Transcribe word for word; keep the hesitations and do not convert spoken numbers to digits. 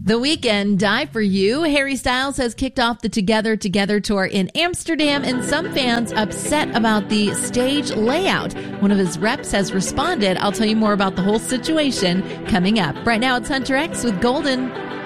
The Weeknd, Die For You. Harry Styles has kicked off the Together Together tour in Amsterdam, and some fans upset about the stage layout. One of his reps has responded. I'll tell you more about the whole situation coming up. Right now, it's Hunter X with Golden.